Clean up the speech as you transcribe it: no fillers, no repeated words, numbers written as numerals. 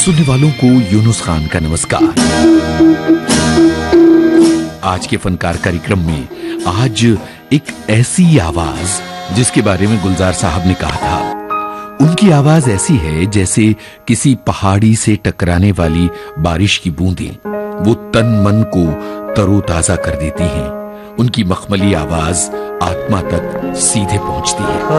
सुनने वालों को यूनुस खान का नमस्कार। आज के फनकार कार्यक्रम में आज एक ऐसी आवाज जिसके बारे में गुलजार साहब ने कहा था। उनकी आवाज ऐसी है जैसे किसी पहाड़ी से टकराने वाली बारिश की बूंदें वो तन मन को तरोताजा कर देती हैं। उनकी मखमली आवाज आत्मा तक सीधे पहुंचती है।